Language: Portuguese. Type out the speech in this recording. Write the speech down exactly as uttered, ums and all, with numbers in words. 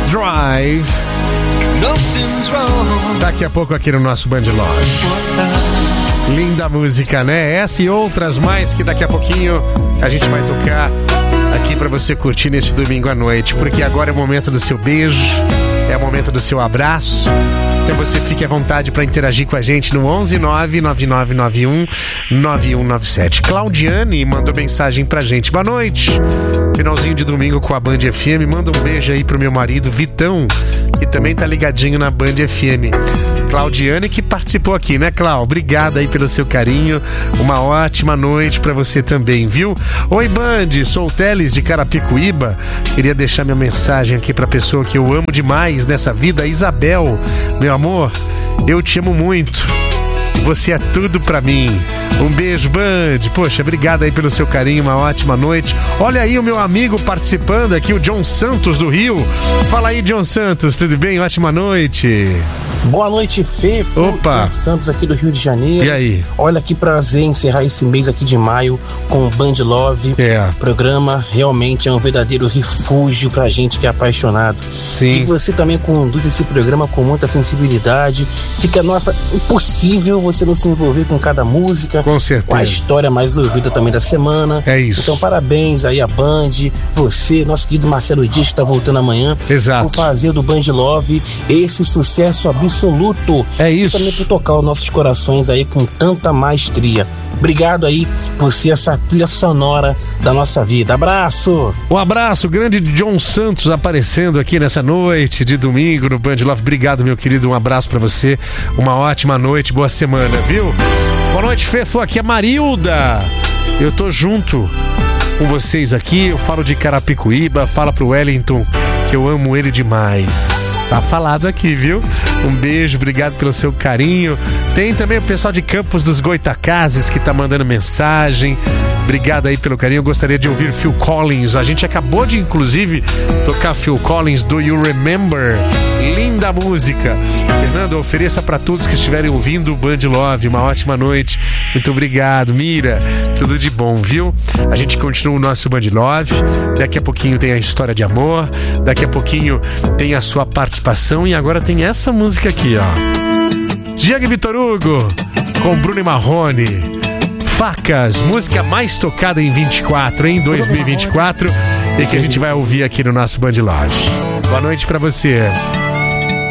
Drive. Daqui a pouco aqui no nosso Band Love. Linda música, né? Essa e outras mais que daqui a pouquinho a gente vai tocar aqui pra você curtir nesse domingo à noite, porque agora é o momento do seu beijo, é o momento do seu abraço. Então você fique à vontade para interagir com a gente no onze nove nove nove nove um nove um nove sete. Claudiane mandou mensagem pra gente. Boa noite. Finalzinho de domingo com a Band F M. Manda um beijo aí pro meu marido Vitão, que também tá ligadinho na Band F M. Claudiane que participou aqui, né, Clau? Obrigada aí pelo seu carinho. Uma ótima noite pra você também, viu? Oi, Band, sou o Teles de Carapicuíba. Queria deixar minha mensagem aqui pra pessoa que eu amo demais nessa vida, Isabel. Meu amor, eu te amo muito. Você é tudo pra mim. Um beijo, Band. Poxa, obrigado aí pelo seu carinho, uma ótima noite. Olha aí o meu amigo participando aqui, o John Santos do Rio. Fala aí, John Santos, tudo bem? Ótima noite. Boa noite, Fê. Opa. John Santos aqui do Rio de Janeiro. E aí? Olha que prazer encerrar esse mês aqui de maio com o Band Love. É. O programa realmente é um verdadeiro refúgio pra gente que é apaixonado. Sim. E você também conduz esse programa com muita sensibilidade. Fica, nossa, impossível você não se envolver com cada música. Com certeza. Com a história mais ouvida também da semana. É isso. Então, parabéns aí a Band, você, nosso querido Marcelo Dias, que tá voltando amanhã. Exato. Por fazer do Band Love esse sucesso absoluto. É isso. E também por tocar os nossos corações aí com tanta maestria. Obrigado aí por ser essa trilha sonora da nossa vida. Abraço! Um abraço, grande John Santos aparecendo aqui nessa noite de domingo no Band Love. Obrigado, meu querido, um abraço pra você. Uma ótima noite, boa semana, viu? Boa noite, Fefo, aqui é Marilda. Eu tô junto com vocês aqui, eu falo de Carapicuíba, fala pro Wellington que eu amo ele demais. Tá falado aqui, viu? Um beijo, obrigado pelo seu carinho. Tem também o pessoal de Campos dos Goitacazes que tá mandando mensagem. Obrigado aí pelo carinho. Eu gostaria de ouvir Phil Collins. A gente acabou de, inclusive, tocar Phil Collins, Do You Remember? Linda música. Fernando, ofereça para todos que estiverem ouvindo o Band Love. Uma ótima noite. Muito obrigado, Mira. Tudo de bom, viu? A gente continua o nosso Band Love. Daqui a pouquinho tem a história de amor. Daqui a pouquinho tem a sua participação. E agora tem essa música aqui, ó. Diego e Vitor Hugo com Bruno e Marrone. Facas, música mais tocada em vinte e quatro, em dois mil e vinte e quatro, e que a gente vai ouvir aqui no nosso Band Love. Boa noite pra você.